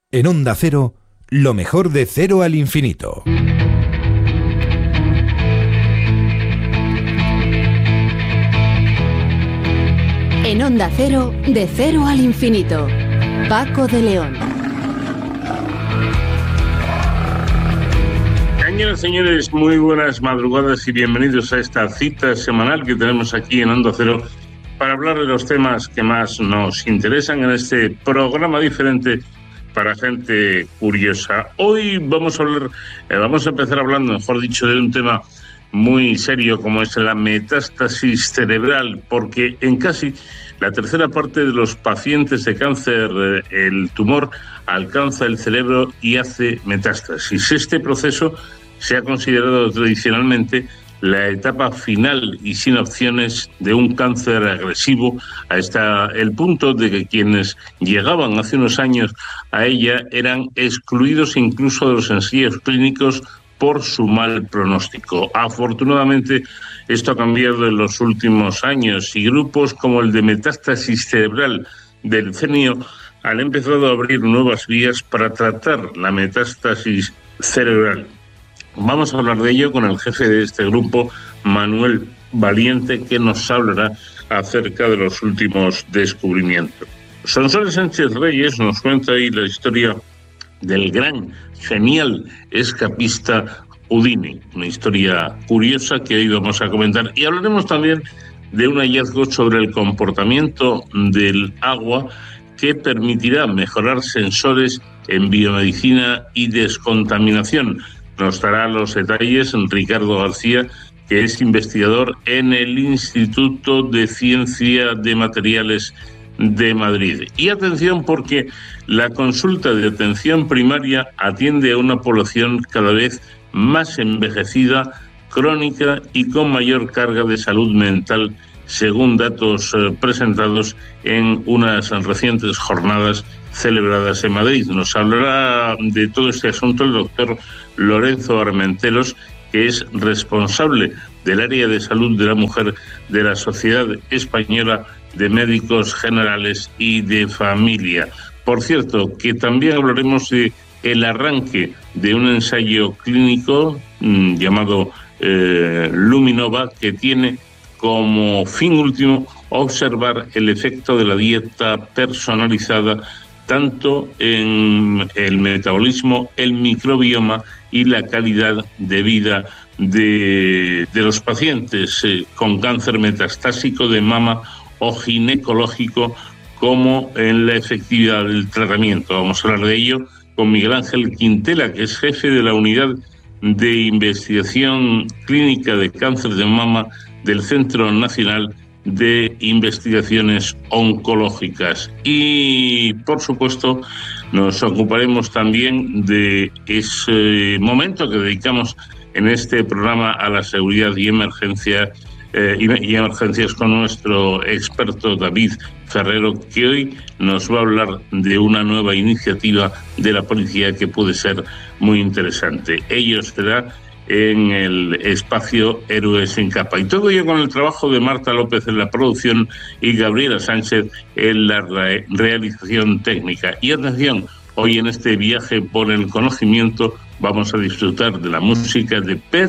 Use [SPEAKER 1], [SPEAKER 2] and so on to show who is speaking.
[SPEAKER 1] En Onda Cero, lo mejor de Cero al Infinito.
[SPEAKER 2] En Onda Cero, de Cero al Infinito. Paco de León.
[SPEAKER 3] Señoras y señores, muy buenas madrugadas y bienvenidos a esta cita semanal que tenemos aquí en Onda Cero para hablar de los temas que más nos interesan en este programa diferente para gente curiosa. Hoy vamos a empezar hablando, mejor dicho, de un tema muy serio como es la metástasis cerebral, porque en casi la tercera parte de los pacientes de cáncer, el tumor alcanza el cerebro y hace metástasis. Este proceso se ha considerado tradicionalmente la etapa final y sin opciones de un cáncer agresivo, hasta el punto de que quienes llegaban hace unos años a ella eran excluidos incluso de los ensayos clínicos por su mal pronóstico. Afortunadamente, esto ha cambiado en los últimos años y grupos como el de metástasis cerebral del CENIO han empezado a abrir nuevas vías para tratar la metástasis cerebral. Vamos a hablar de ello con el jefe de este grupo, Manuel Valiente, que nos hablará acerca de los últimos descubrimientos. Sonsoles Sánchez Reyes nos cuenta ahí la historia del gran, genial escapista Houdini, una historia curiosa que hoy vamos a comentar. Y hablaremos también de un hallazgo sobre el comportamiento del agua que permitirá mejorar sensores en biomedicina y descontaminación. Nos dará los detalles Ricardo García, que es investigador en el Instituto de Ciencia de Materiales de Madrid. Y atención, porque la consulta de atención primaria atiende a una población cada vez más envejecida, crónica y con mayor carga de salud mental, según datos presentados en unas recientes jornadas celebradas en Madrid. Nos hablará de todo este asunto el doctor Lorenzo Armenteros, que es responsable del área de salud de la mujer de la Sociedad Española de Médicos Generales y de Familia. Por cierto, que también hablaremos de el arranque de un ensayo clínico llamado Luminova, que tiene como fin último observar el efecto de la dieta personalizada tanto en el metabolismo, el microbioma y la calidad de vida de los pacientes con cáncer metastásico de mama o ginecológico, como en la efectividad del tratamiento. Vamos a hablar de ello con Miguel Ángel Quintela, que es jefe de la Unidad de Investigación Clínica de Cáncer de Mama del Centro Nacional de Investigaciones Oncológicas. Y, por supuesto, nos ocuparemos también de ese momento que dedicamos en este programa a la seguridad y emergencias con nuestro experto David Ferrero, que hoy nos va a hablar de una nueva iniciativa de la policía que puede ser muy interesante. Ello será en el espacio Héroes sin Capa. Y todo ello con el trabajo de Marta López en la producción y Gabriela Sánchez en la realización técnica. Y atención, hoy en este viaje por el conocimiento vamos a disfrutar de la música de Pet